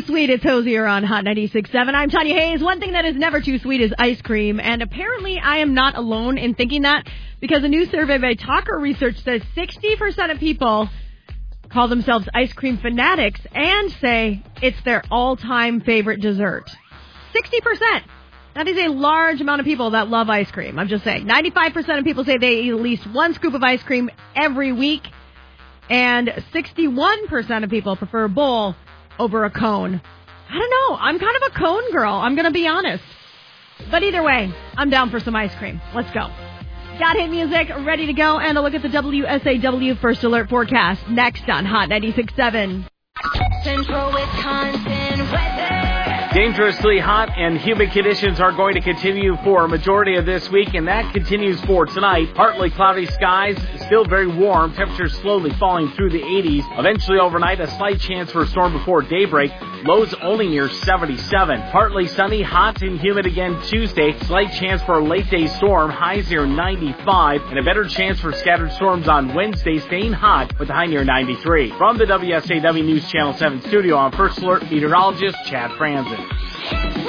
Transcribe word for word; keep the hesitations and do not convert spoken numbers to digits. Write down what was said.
too sweet. It's Hosier on Hot ninety-six point seven. I'm Tanya Hayes. One thing that is never too sweet is ice cream. And apparently I am not alone in thinking that, because a new survey by Talker Research says sixty percent of people call themselves ice cream fanatics and say it's their all-time favorite dessert. sixty percent. That is a large amount of people that love ice cream. I'm just saying. ninety-five percent of people say they eat at least one scoop of ice cream every week. And sixty-one percent of people prefer a bowl over a cone. I don't know. I'm kind of a cone girl. I'm going to be honest. But either way, I'm down for some ice cream. Let's go. Got hit music ready to go, and a look at the W S A W First Alert forecast next on Hot ninety-six point seven. Central Wisconsin weather. Dangerously hot and humid conditions are going to continue for a majority of this week, and that continues for tonight. Partly cloudy skies, still very warm. Temperatures slowly falling through the eighties. Eventually overnight, a slight chance for a storm before daybreak. Lows only near seventy-seven. Partly sunny, hot and humid again Tuesday. Slight chance for a late day storm. Highs near ninety-five. And a better chance for scattered storms on Wednesday, staying hot with a high near ninety-three. From the W S A W News Channel seven studio, I'm First Alert meteorologist Chad Franzen.